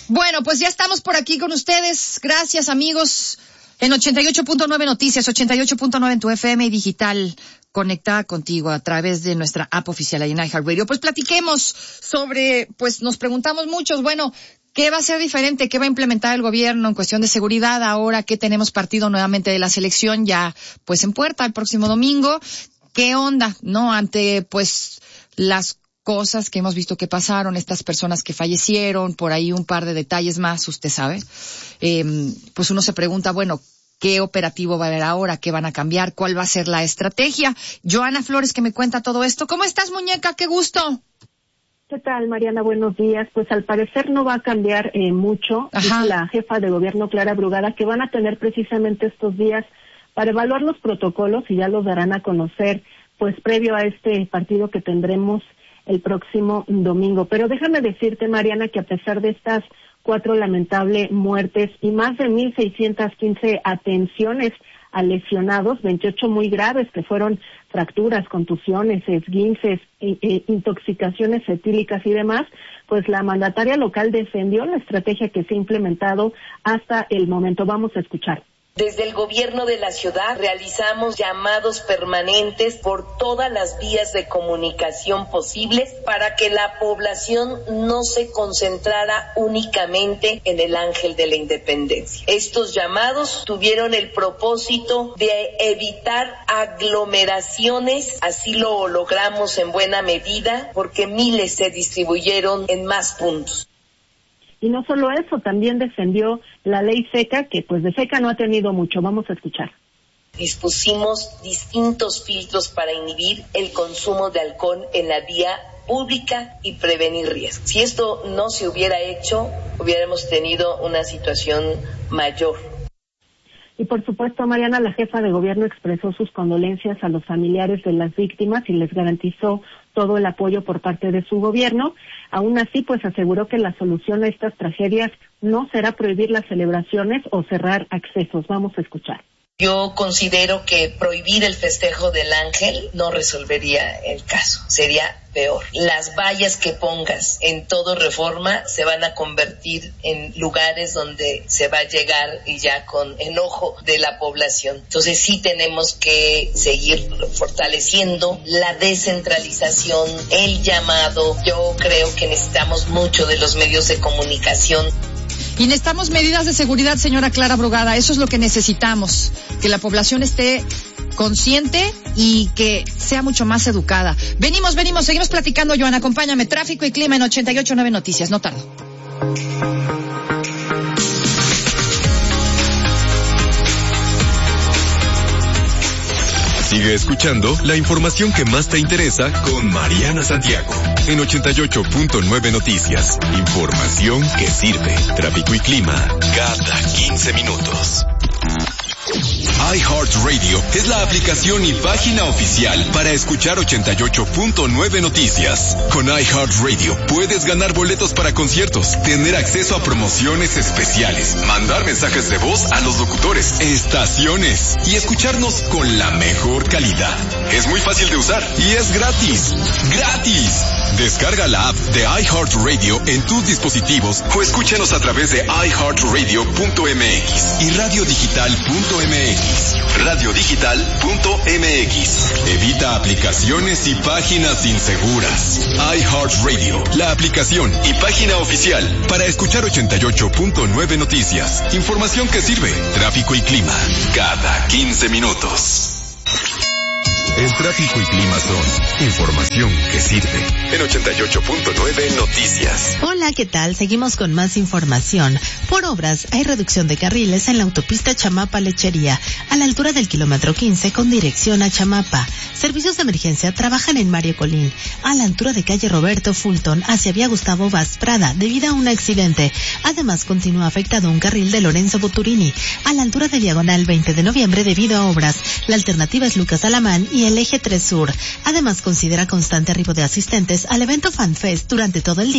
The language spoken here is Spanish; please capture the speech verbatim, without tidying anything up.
Bueno, pues ya estamos por aquí con ustedes. Gracias, amigos. En ochenta y ocho punto nueve Noticias, ochenta y ocho punto nueve en tu F M y digital, conectada contigo a través de nuestra app oficial ahí en iHeartRadio. Pues platiquemos sobre, pues nos preguntamos muchos, bueno, ¿qué va a ser diferente? ¿Qué va a implementar el gobierno en cuestión de seguridad ahora que tenemos partido nuevamente de la selección ya pues en puerta el próximo domingo? ¿Qué onda, no? Ante pues las cosas que hemos visto que pasaron, estas personas que fallecieron, por ahí un par de detalles más, usted sabe. Eh, pues uno se pregunta, bueno, ¿qué operativo va a haber ahora? ¿Qué van a cambiar? ¿Cuál va a ser la estrategia? Joana Flores, que me cuenta todo esto. ¿Cómo estás, muñeca? ¡Qué gusto! ¿Qué tal, Mariana? Buenos días. Pues al parecer no va a cambiar eh, mucho. Ajá. Dice la jefa de gobierno, Clara Brugada, que van a tener precisamente estos días para evaluar los protocolos y ya los darán a conocer, pues previo a este partido que tendremos el próximo domingo. Pero déjame decirte, Mariana, que a pesar de estas cuatro lamentables muertes y más de mil seiscientas quince atenciones a lesionados, veintiocho muy graves que fueron fracturas, contusiones, esguinces, e, e, intoxicaciones etílicas y demás, pues la mandataria local defendió la estrategia que se ha implementado hasta el momento. Vamos a escuchar. Desde el gobierno de la ciudad realizamos llamados permanentes por todas las vías de comunicación posibles para que la población no se concentrara únicamente en el Ángel de la Independencia. Estos llamados tuvieron el propósito de evitar aglomeraciones, así lo logramos en buena medida porque miles se distribuyeron en más puntos. Y no solo eso, también defendió la ley seca, que pues de seca no ha tenido mucho. Vamos a escuchar. Dispusimos distintos filtros para inhibir el consumo de alcohol en la vía pública y prevenir riesgos. Si esto no se hubiera hecho, hubiéramos tenido una situación mayor. Y por supuesto, Mariana, la jefa de gobierno expresó sus condolencias a los familiares de las víctimas y les garantizó todo el apoyo por parte de su gobierno. Aún así, pues aseguró que la solución a estas tragedias no será prohibir las celebraciones o cerrar accesos. Vamos a escuchar. Yo considero que prohibir el festejo del Ángel no resolvería el caso, sería peor. Las vallas que pongas en todo Reforma se van a convertir en lugares donde se va a llegar y ya con enojo de la población. Entonces sí tenemos que seguir fortaleciendo la descentralización, el llamado. Yo creo que necesitamos mucho de los medios de comunicación. Y necesitamos medidas de seguridad, señora Clara Brugada. Eso es lo que necesitamos, que la población esté consciente y que sea mucho más educada. Venimos, venimos, seguimos platicando, Joana. Acompáñame. Tráfico y clima en ochenta y ocho punto nueve Noticias. No tardo. Sigue escuchando la información que más te interesa con Mariana Santiago en ochenta y ocho punto nueve Noticias. Información que sirve. Tráfico y clima cada quince minutos. iHeartRadio es la aplicación y página oficial para escuchar ochenta y ocho punto nueve Noticias. Con iHeartRadio puedes ganar boletos para conciertos, tener acceso a promociones especiales, mandar mensajes de voz a los locutores, estaciones y escucharnos con la mejor calidad. Es muy fácil de usar y es gratis. ¡Gratis! Descarga la app de iHeartRadio en tus dispositivos o escúchanos a través de i heart radio punto m x y radio digital punto m x. radio digital punto m x. Evita aplicaciones y páginas inseguras. iHeartRadio, la aplicación y página oficial para escuchar ochenta y ocho punto nueve Noticias. Información que sirve. Tráfico y clima cada quince minutos. El tráfico y clima son información que sirve. En ochenta y ocho punto nueve Noticias. Hola, ¿qué tal? Seguimos con más información. Por obras, hay reducción de carriles en la autopista Chamapa-Lechería, a la altura del kilómetro quince con dirección a Chamapa. Servicios de emergencia trabajan en Mario Colín, a la altura de calle Roberto Fulton, hacia vía Gustavo Vaz Prada, debido a un accidente. Además, continúa afectado un carril de Lorenzo Boturini, a la altura de diagonal veinte de noviembre debido a obras. La alternativa es Lucas Alamán y el eje tres sur. Además, considera constante arribo de asistentes al evento FanFest durante todo el día.